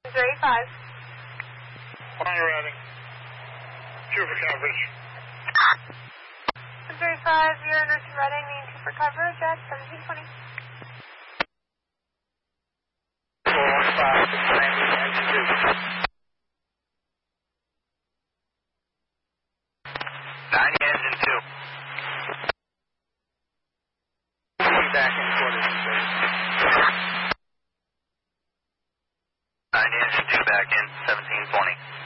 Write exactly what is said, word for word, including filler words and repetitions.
Three five. On your routing. Two for coverage. Three five, you're nursing Reading, needing two for coverage at seventeen twenty. Four one five, ninety, engine two. ninety, engine two. Back in quarters, please. ninety, engine two back in, seventeen twenty.